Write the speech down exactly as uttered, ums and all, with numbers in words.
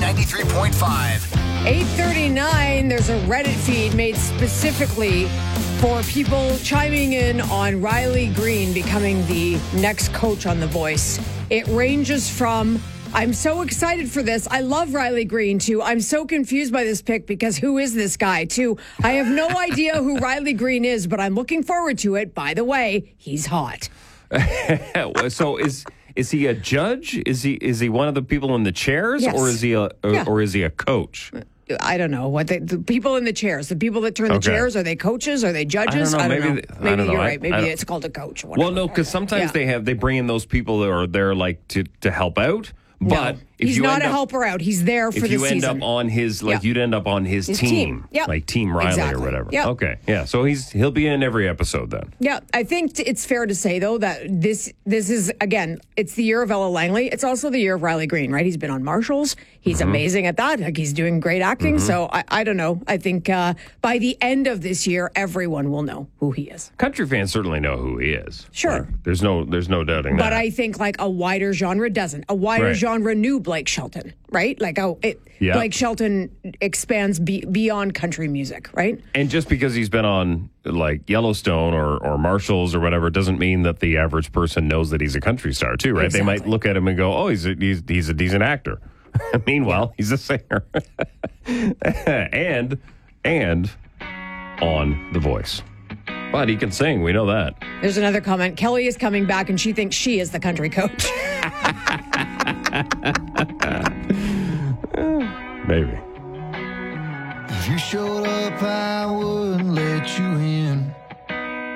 ninety-three point five. eight thirty-nine, there's a Reddit feed made specifically for people chiming in on Riley Green becoming the next coach on The Voice. It ranges from, I'm so excited for this, I love Riley Green, to I'm so confused by this pick because who is this guy, to I have no idea who Riley Green is, but I'm looking forward to it. By the way, he's hot. So is is he a judge? Is he is he one of the people in the chairs, Yes. or is he a or, Yeah. or is he a coach? I don't know what they, the people in the chairs, the people that turn the Okay. chairs, are they coaches? Are they judges? I don't know. Maybe know. they- I Maybe don't know. you're I- right. Maybe I don't- it's called a coach. Or Well, whatever. no, because sometimes Yeah. they have they bring in those people that are there like to to help out. But No, if he's you not end a up, helper out. He's there for if the you season. end up on his like Yeah. you'd end up on his, His team, team. Yep. like Team Riley Exactly. or whatever. Yep. Okay, yeah. So he's he'll be in every episode then. Yeah, I think t- it's fair to say though that this this is again, it's the year of Ella Langley. It's also the year of Riley Green, right? He's been on Marshalls. He's Mm-hmm. amazing at that. Like he's doing great acting. So I, I don't know. I think uh, by the end of this year, everyone will know who he is. Country fans certainly know who he is. Sure. Like, there's no there's no doubting But that. I think like a wider genre doesn't. A wider Right. genre knew Blake Shelton, right? Like oh, it, Yeah. Blake Shelton expands be, beyond country music, right? And just because he's been on like Yellowstone or, or Marshalls or whatever doesn't mean that the average person knows that he's a country star too, right? They might Exactly. look at him and go, "Oh, he's a, he's he's a decent actor." Meanwhile, he's a singer, and and on The Voice. But he can sing. We know that. There's another comment. Kelly is coming back, and she thinks she is the country coach. Maybe. You showed up